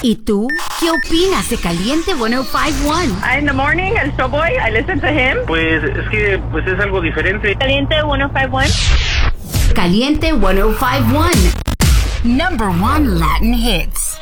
¿Y tú? ¿Qué opinas de Caliente 105.1? In the morning, el Showboy, I listen to him. Pues es que es algo diferente. Caliente 105.1. Caliente 105.1. Number 1 Latin hits.